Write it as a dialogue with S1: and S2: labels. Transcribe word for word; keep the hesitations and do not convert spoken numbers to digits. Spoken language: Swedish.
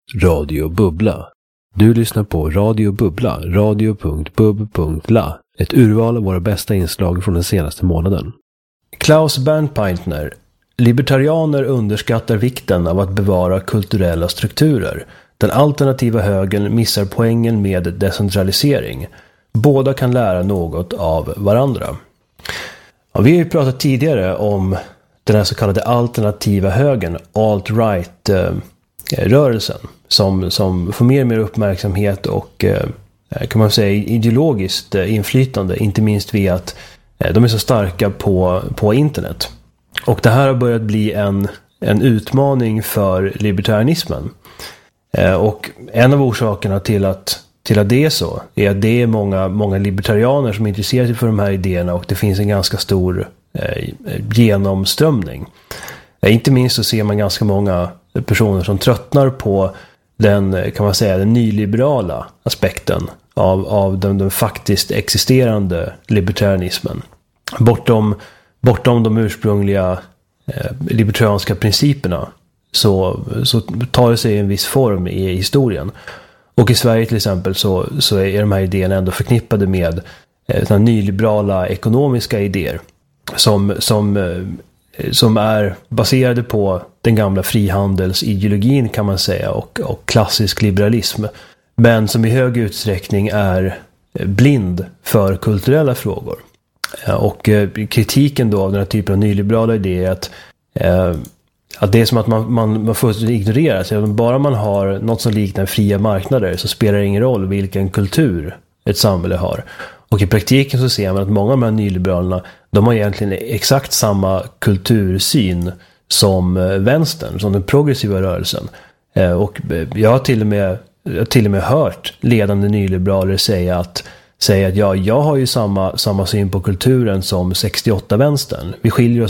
S1: Radio Bubbla. Du lyssnar på Radio Bubbla, radio punkt bub punkt la. Ett urval av våra bästa inslag från den senaste månaden. Klaus Bernpaintner. Libertarianer underskattar vikten av att bevara kulturella strukturer. Den alternativa högern missar poängen med decentralisering. Båda kan lära något av varandra. Ja, vi har ju pratat tidigare om den här så kallade alternativa högern, alt-right-rörelsen, som, som får mer och mer uppmärksamhet och kan man säga ideologiskt inflytande, inte minst via att de är så starka på, på internet. Och det här har börjat bli en, en utmaning för libertarianismen. Och en av orsakerna till att, till att det är så är att det är många, många libertarianer som är intresserade för de här idéerna, och det finns en ganska stor eh, genomströmning. Eh, inte minst så ser man ganska många personer som tröttnar på den, kan man säga, den nyliberala aspekten av, av den, den faktiskt existerande libertarianismen. Bortom, bortom de ursprungliga eh, libertarianska principerna så, så tar det sig en viss form i historien. Och i Sverige till exempel så, så är de här idéerna ändå förknippade med eh, nyliberala ekonomiska idéer som, som, eh, som är baserade på den gamla frihandelsideologin, kan man säga, och, och klassisk liberalism, men som i hög utsträckning är blind för kulturella frågor. Eh, och eh, kritiken då av den här typen av nyliberala idéer är att eh, Att det är som att man, man, man fullständigt ignorerar sig. Bara man har något som liknar fria marknader så spelar det ingen roll vilken kultur ett samhälle har. Och i praktiken så ser man att många av de här nyliberalerna, de har egentligen exakt samma kultursyn som vänstern, som den progressiva rörelsen. Och jag har till och med, jag har till och med hört ledande nyliberaler säga att säga att ja, jag har ju samma, samma syn på kulturen som sextioåtta-vänstern. Vi skiljer oss